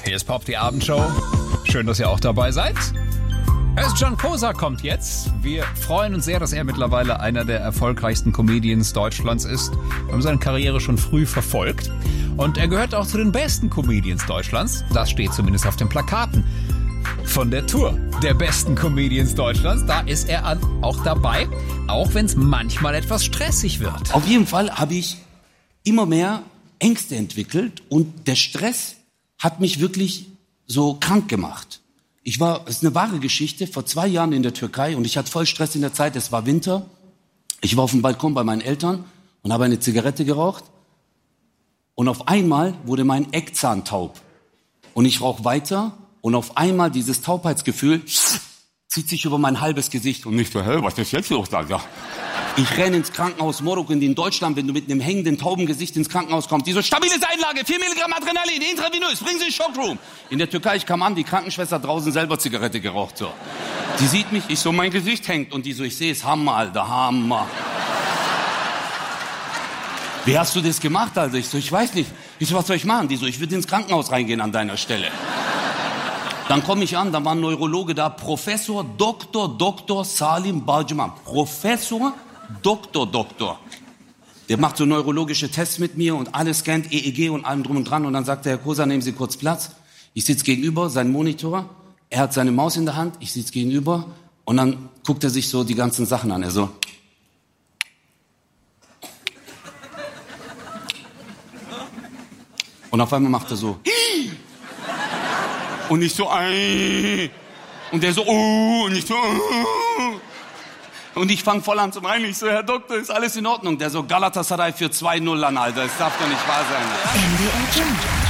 Hier ist Pop, die Abendshow. Schön, dass ihr auch dabei seid. Özcan Kosa kommt jetzt. Wir freuen uns sehr, dass er mittlerweile einer der erfolgreichsten Comedians Deutschlands ist. Wir haben seine Karriere schon früh verfolgt. Und er gehört auch zu den besten Comedians Deutschlands. Das steht zumindest auf den Plakaten von der Tour der besten Comedians Deutschlands. Da ist er auch dabei, auch wenn es manchmal etwas stressig wird. Auf jeden Fall habe ich immer mehr Ängste entwickelt und der Stress hat mich wirklich so krank gemacht. Es ist eine wahre Geschichte, vor 2 Jahren in der Türkei und ich hatte voll Stress in der Zeit, es war Winter. Ich war auf dem Balkon bei meinen Eltern und habe eine Zigarette geraucht und auf einmal wurde mein Eckzahn taub. Und ich rauche weiter und auf einmal dieses Taubheitsgefühl zieht sich über mein halbes Gesicht und ich so, was ist jetzt los, Alter? Ich renne ins Krankenhaus Morok in Deutschland, wenn du mit einem hängenden Taubengesicht ins Krankenhaus kommst. Die so, stabile Einlage, 4 Milligramm Adrenalin, intravenös, bringen Sie in den Schockroom. In der Türkei, ich kam an, die Krankenschwester draußen selber Zigarette geraucht, so. Die sieht mich, ich so, mein Gesicht hängt und die so, ich sehe es, Hammer, Alter, Hammer. Wie hast du das gemacht, Alter? Ich so, ich weiß nicht. Ich so, was soll ich machen? Die so, ich würde ins Krankenhaus reingehen an deiner Stelle. Dann komme ich an, da war ein Neurologe da, Professor Dr. Salim Balciman. Professor Doktor. Der macht so neurologische Tests mit mir und alles scannt, EEG und allem drum und dran. Und dann sagt der Herr Kosa, nehmen Sie kurz Platz. Ich sitze gegenüber, sein Monitor. Er hat seine Maus in der Hand, ich sitze gegenüber. Und dann guckt er sich so die ganzen Sachen an. Er so. Und auf einmal macht er so. Und ich so. Und der so. Und ich so. Und ich fange voll an zu weinen. Ich so, Herr Doktor, ist alles in Ordnung? Der so, Galatasaray für 2-0 an, Alter. Das darf doch nicht wahr sein. NDR Jump.